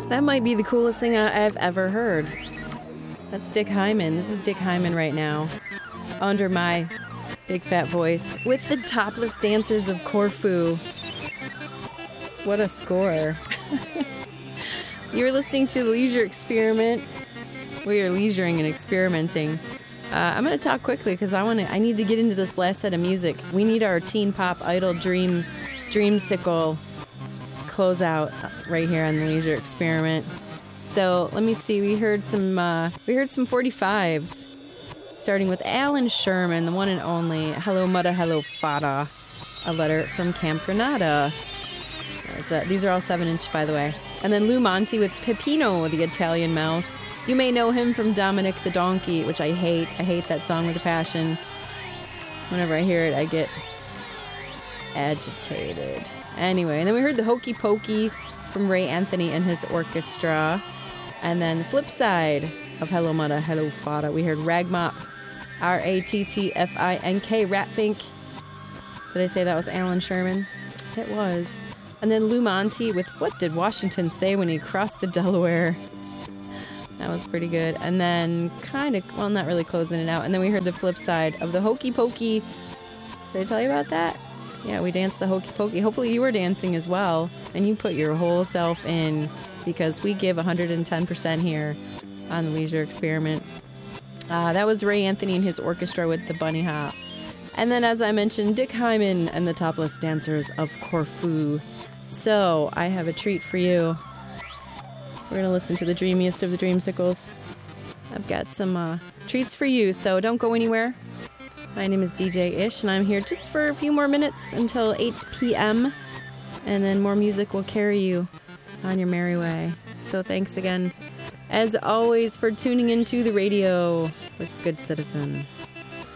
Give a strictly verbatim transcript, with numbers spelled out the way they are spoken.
That might be the coolest thing I've ever heard. That's Dick Hyman. This is Dick Hyman right now, under my big fat voice, with the Topless Dancers of Corfu. What a score. You're listening to The Leisure Experiment. We are leisuring and experimenting. Uh, I'm going to talk quickly because I want to. I need to get into this last set of music. We need our teen pop idol dream, dreamsicle closeout right here on The Leisure Experiment. So let me see. We heard some. Uh, we heard some forty-fives, starting with Alan Sherman, the one and only "Hello Mudda, Hello Fada," a letter from Camp Granada. So these are all seven inch, by the way. And then Lou Monte with Peppino, the Italian mouse. You may know him from Dominic the Donkey, which I hate. I hate that song with a passion. Whenever I hear it, I get agitated. Anyway, and then we heard the Hokey Pokey from Ray Anthony and his orchestra. And then the flip side of Hello Mudda, Hello Fada, we heard Ragmop, R A T T F I N K, Ratfink. Did I say that was Alan Sherman? It was. And then Lou Monte with What Did Washington Say When He Crossed the Delaware? That was pretty good. And then kind of, well, not really closing it out. And then we heard the flip side of the Hokey Pokey. Did I tell you about that? Yeah, we danced the Hokey Pokey. Hopefully you were dancing as well. And you put your whole self in, because we give one hundred ten percent here on The Leisure Experiment. Uh, that was Ray Anthony and his orchestra with the Bunny Hop. And then, as I mentioned, Dick Hyman and the Topless Dancers of Corfu. So, I have a treat for you. We're going to listen to the dreamiest of the dreamsicles. I've got some uh, treats for you, so don't go anywhere. My name is D J Ish, and I'm here just for a few more minutes until eight p.m. And then more music will carry you on your merry way. So thanks again, as always, for tuning into the radio with Good Citizen.